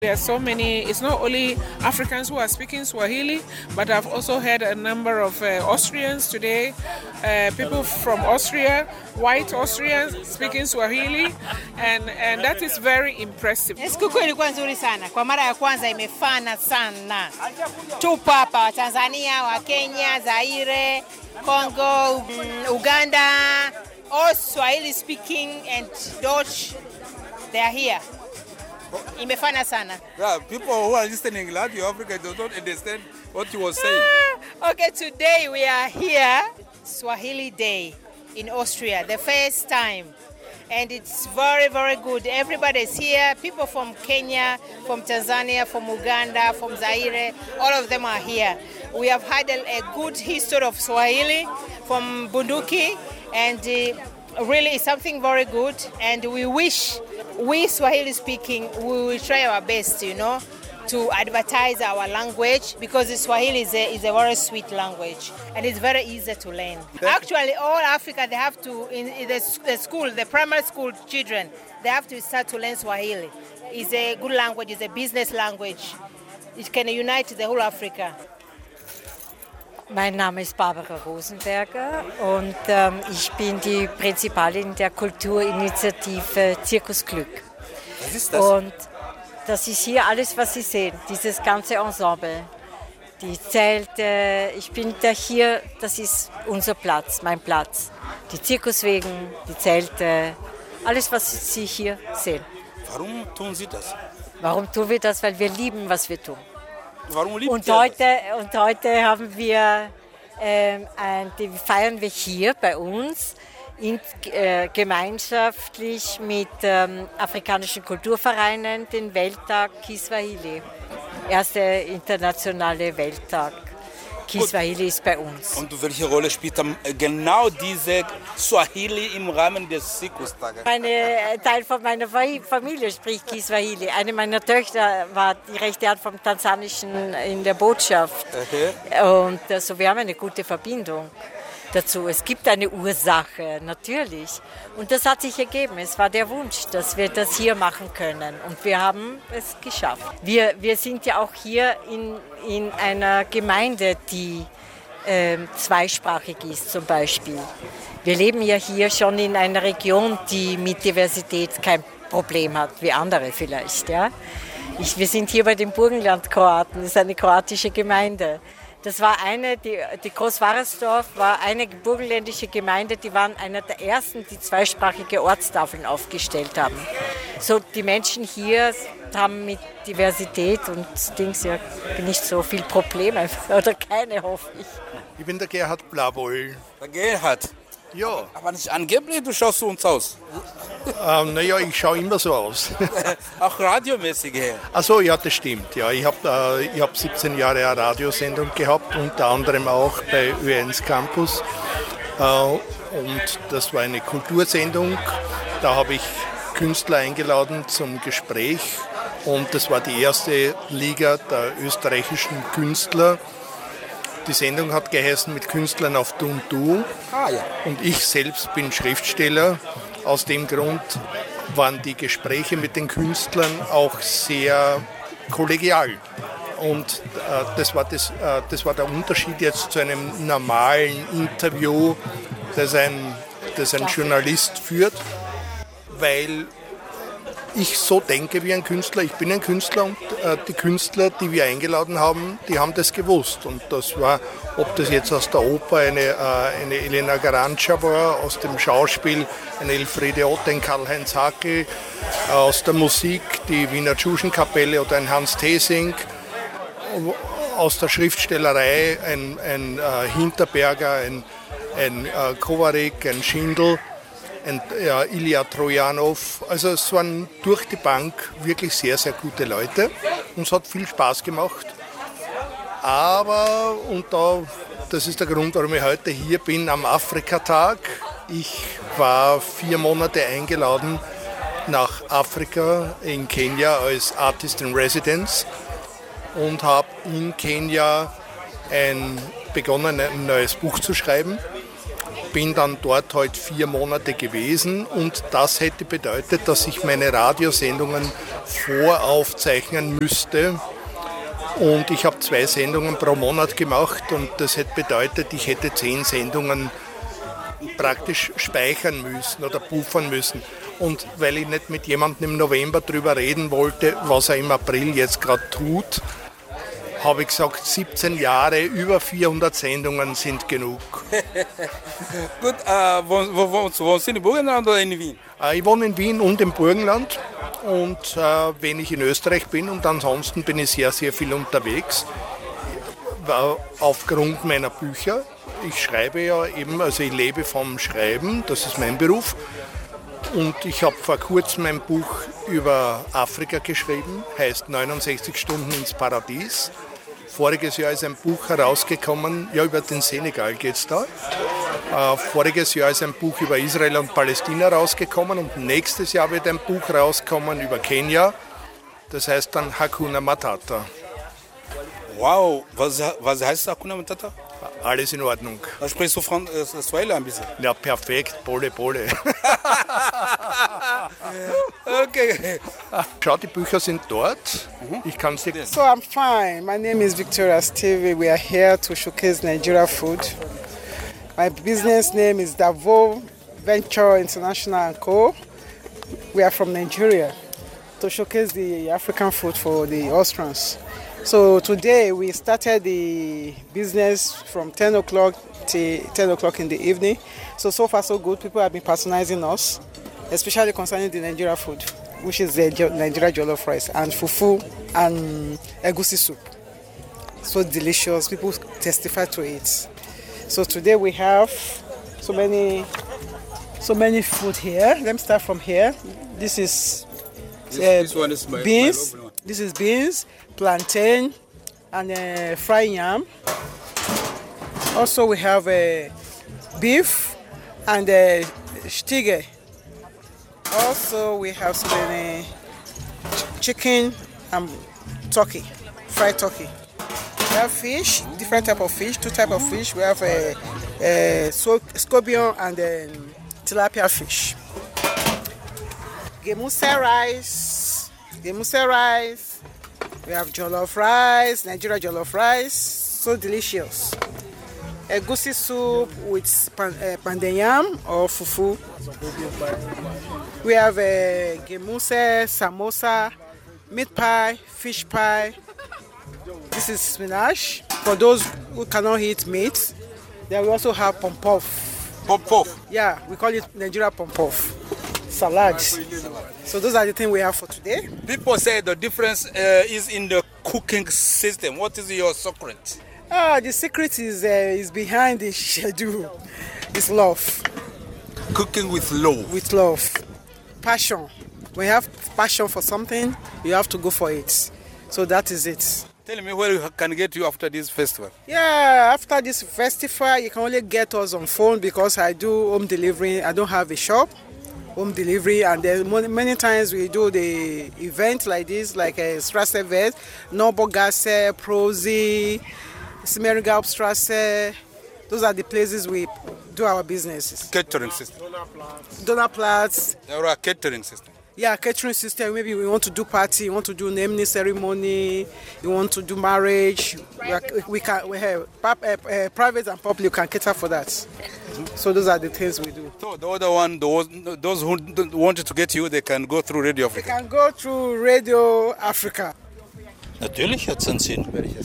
There are so many, it's not only Africans who are speaking Swahili, but I've also heard a number of Austrians today, people from Austria, white Austrians speaking Swahili, and that is very impressive. Sikukuu ilikuwa nzuri sana. Kwa mara ya kwanza imefana sana. Tupo hapa wa Tanzania, wa Kenya, Zaire, Congo, Uganda, all Swahili speaking and Dutch, they are here. Imefana sana. Yeah, people who are listening in Radio Africa do not understand what you were saying. Okay, today we are here, Swahili Day in Austria, the first time. And it's very, very good. Everybody's here. People from Kenya, from Tanzania, from Uganda, from Zaire, all of them are here. We have had a good history of Swahili from Bunduki, and really it's something very good. And we wish, we Swahili speaking, we will try our best, to advertise our language, because Swahili is a very sweet language and it's very easy to learn. Actually, all Africa, they have to, in the school, the primary school children, they have to start to learn Swahili. It's a good language, it's a business language. It can unite the whole Africa. Mein Name ist Barbara Rosenberger und ich bin die Prinzipalin der Kulturinitiative Zirkusglück. Was ist das? Und das ist hier alles, was Sie sehen, dieses ganze Ensemble. Die Zelte, ich bin da hier, das ist unser Platz, mein Platz. Die Zirkuswegen, die Zelte, alles, was Sie hier sehen. Warum tun Sie das? Warum tun wir das? Weil wir lieben, was wir tun. Warum liebt Und ihr heute haben wir, feiern wir hier bei uns gemeinschaftlich mit afrikanischen Kulturvereinen den Welttag Kiswahili. Erster internationale Welttag Kiswahili ist bei uns. Und welche Rolle spielt dann genau diese Swahili im Rahmen des Zirkustages? Ein Teil von meiner Familie spricht Kiswahili. Eine meiner Töchter war die rechte Hand vom Tansanischen in der Botschaft. Okay. Und so wir haben eine gute Verbindung dazu. Es gibt eine Ursache, natürlich. Und das hat sich ergeben. Es war der Wunsch, dass wir das hier machen können. Und wir haben es geschafft. Wir sind ja auch hier in einer Gemeinde, die zweisprachig ist zum Beispiel. Wir leben ja hier schon in einer Region, die mit Diversität kein Problem hat, wie andere vielleicht. Ja? Wir sind hier bei den Burgenland-Kroaten, das ist eine kroatische Gemeinde. Das war die Großwaresdorf war eine burgenländische Gemeinde, die waren einer der ersten, die zweisprachige Ortstafeln aufgestellt haben. So, die Menschen hier haben mit Diversität und Dings ja nicht so viel Probleme, oder keine, hoffe ich. Ich bin der Gerhard Blaboll. Der Gerhard? Ja. Aber nicht angeblich, du schaust so uns aus. Naja, ich schaue immer so aus. Auch radiomäßig her. Ach so, ja, das stimmt. Ja, ich hab 17 Jahre eine Radiosendung gehabt, unter anderem auch bei Ö1 Campus. Und das war eine Kultursendung. Da habe ich Künstler eingeladen zum Gespräch. Und das war die erste Liga der österreichischen Künstler. Die Sendung hat geheißen mit Künstlern auf Du und Du. Ah, ja. Und ich selbst bin Schriftsteller. Aus dem Grund waren die Gespräche mit den Künstlern auch sehr kollegial. Und das war der Unterschied jetzt zu einem normalen Interview, das ein Journalist führt, weil ich so denke wie ein Künstler. Ich bin ein Künstler und die Künstler, die wir eingeladen haben, die haben das gewusst. Und das war, ob das jetzt aus der Oper eine Elena Garanca war, aus dem Schauspiel eine Elfriede Ott, ein Karl-Heinz Hackl, aus der Musik die Wiener Tschuschenkapelle oder ein Hans Theessink, aus der Schriftstellerei ein Hinterberger, ein Kovarik, ein Schindel. Ilya Trojanow. Also es waren durch die Bank wirklich sehr, sehr gute Leute und es hat viel Spaß gemacht. Aber, das ist der Grund, warum ich heute hier bin, am Afrikatag. Ich war 4 Monate eingeladen nach Afrika in Kenia als Artist in Residence und habe in Kenia begonnen, ein neues Buch zu schreiben. bin dann dort halt 4 Monate gewesen und das hätte bedeutet, dass ich meine Radiosendungen voraufzeichnen müsste. Und ich habe 2 Sendungen pro Monat gemacht und das hätte bedeutet, ich hätte 10 Sendungen praktisch speichern müssen oder buffern müssen. Und weil ich nicht mit jemandem im November darüber reden wollte, was er im April jetzt gerade tut, habe ich gesagt, 17 Jahre, über 400 Sendungen sind genug. Gut, wo sind im Burgenland oder in Wien? Ich wohne in Wien und im Burgenland und wenn ich in Österreich bin und ansonsten bin ich sehr, sehr viel unterwegs aufgrund meiner Bücher. Ich schreibe ja eben, also ich lebe vom Schreiben, das ist mein Beruf. Und ich habe vor kurzem ein Buch über Afrika geschrieben, heißt 69 Stunden ins Paradies. Voriges Jahr ist ein Buch herausgekommen, ja, über den Senegal geht es da. Voriges Jahr ist ein Buch über Israel und Palästina rausgekommen und nächstes Jahr wird ein Buch rauskommen über Kenia. Das heißt dann Hakuna Matata. Wow, was heißt Hakuna Matata? Alles in Ordnung. Da sprichst du Swahili ein bisschen. Ja, perfekt, Pole, Pole. Okay. Schau, die Bücher sind dort. Ich kann sie. So I'm fine. My name is Victoria Stevie. We are here to showcase Nigeria food. My business name is Davo Venture International & Co. We are from Nigeria to showcase the African food for the Austrians. So today we started the business from 10 o'clock to 10 o'clock in the evening. So far so good. People have been patronizing us, especially concerning the Nigeria food, which is the Nigeria jollof rice and fufu and egusi soup. So delicious. People testify to it. So today we have so many food here. Let me start from here. This is This one is my beans. lovely one. This is beans, plantain, and fried yam. Also, we have beef and stige. Also, we have so many chicken and turkey, fried turkey. We have fish, different type of fish, 2 type of fish. We have scorpion and tilapia fish. Gemuse rice. We have jollof rice, Nigeria jollof rice, so delicious. Egusi soup with pounded yam or fufu. We have gemuse, samosa, meat pie, fish pie. This is spinach for those who cannot eat meat. Then we also have pompof. Pompof. Yeah, we call it Nigeria pompof. Salads. So those are the things we have for today. People say the difference is in the cooking system. What is your secret? The secret is behind the schedule. It's love. Cooking with love. With love. Passion. When you have passion for something, you have to go for it. So that is it. Tell me where we can get you after this festival. Yeah, after this festival, you can only get us on phone because I do home delivery. I don't have a shop. Home delivery, and then many times we do the event like this, like a Strassevet, Nobogasse, Prozi, Simerigalpstrasse. Those are the places we do our businesses. Catering system. Donnerplatz. There are catering system. Yeah, catering system. Maybe we want to do party, you want to do naming ceremony, you want to do marriage. We have private and public. You can cater for that. So those are the things we do. So the other one, those who wanted to get you, they can go through Radio They Africa. can go through Radio Africa. Natürlich hat es einen Sinn.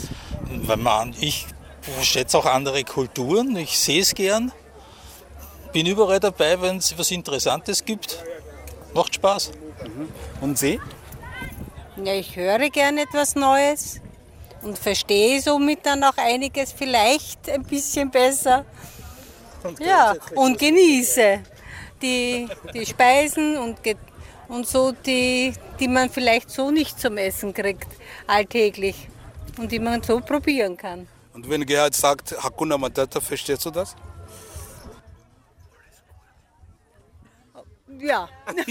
Ich schätze auch andere Kulturen, ich sehe es gern. Bin überall dabei, wenn es was Interessantes gibt. Macht Spaß. Und Sie? Ja, ich höre gern etwas Neues und verstehe somit dann auch einiges vielleicht ein bisschen besser. Ja, und genieße die Speisen und so, die man vielleicht so nicht zum Essen kriegt, alltäglich. Und die man so probieren kann. Und wenn Gerhard sagt Hakuna Matata, verstehst du das? Ja.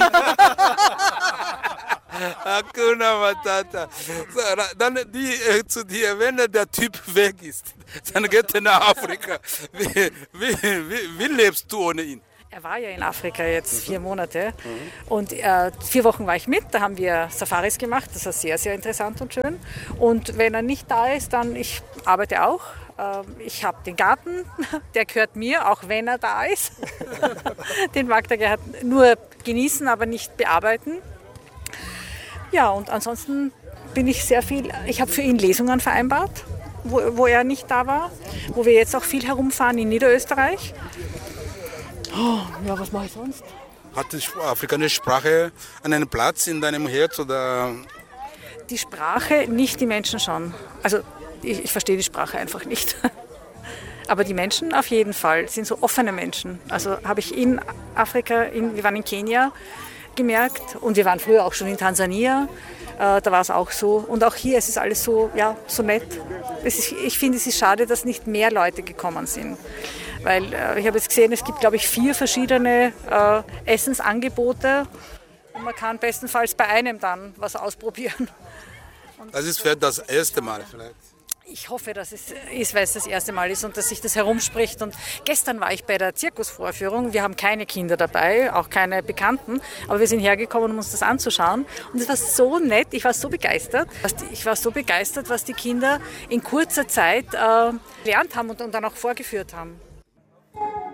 Hakuna Matata. So, dann zu dir, wenn der Typ weg ist, dann geht er nach Afrika. Wie lebst du ohne ihn? Er war ja in Afrika jetzt 4 Monate und 4 Wochen war ich mit, da haben wir Safaris gemacht, das war sehr, sehr interessant und schön. Und wenn er nicht da ist, dann ich arbeite auch. Ich habe den Garten, der gehört mir, auch wenn er da ist. Den mag der nur genießen, aber nicht bearbeiten. Ja, und ansonsten bin ich ich habe für ihn Lesungen vereinbart, wo er nicht da war, wo wir jetzt auch viel herumfahren in Niederösterreich. Oh, ja, was mache ich sonst? Hat die afrikanische Sprache einen Platz in deinem Herz? Oder? Die Sprache, nicht die Menschen schon. Also ich verstehe die Sprache einfach nicht. Aber die Menschen auf jeden Fall sind so offene Menschen. Also habe ich in Afrika, wir waren in Kenia gemerkt und wir waren früher auch schon in Tansania. Da war es auch so. Und auch hier, es ist alles so, ja, so nett. Ich finde, es ist schade, dass nicht mehr Leute gekommen sind. Weil ich habe jetzt gesehen, es gibt, glaube ich, 4 verschiedene Essensangebote. Und man kann bestenfalls bei einem dann was ausprobieren. Das ist für das erste Mal vielleicht. Ich hoffe, dass es ist, weil es das erste Mal ist und dass sich das herumspricht. Und gestern war ich bei der Zirkusvorführung. Wir haben keine Kinder dabei, auch keine Bekannten. Aber wir sind hergekommen, um uns das anzuschauen. Und es war so nett, ich war so begeistert. Was die Kinder in kurzer Zeit gelernt haben und dann auch vorgeführt haben.